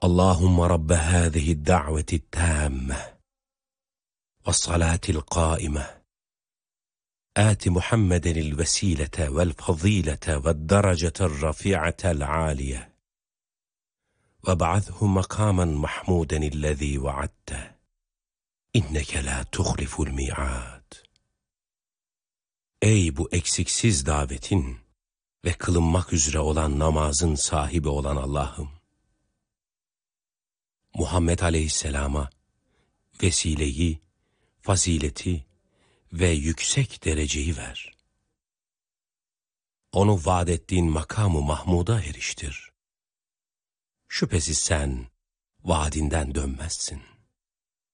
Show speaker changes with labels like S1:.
S1: Allahümme Rabbe hâzihi da'veti tâmme ve salâtil qâime آت محمدا الوسيلة والفضيلة والدرجة الرفيعة العالية وابعثه مقاما محمودا الذي وعدته إنك لا تخلف الميعاد. Ey bu eksiksiz davetin ve kılınmak üzere olan namazın sahibi olan Allah'ım, Muhammed Aleyhisselam'a vesileyi, fazileti ve yüksek dereceyi ver. Onu vaad ettiğin makamı Mahmud'a eriştir. Şüphesiz sen vaadinden dönmezsin.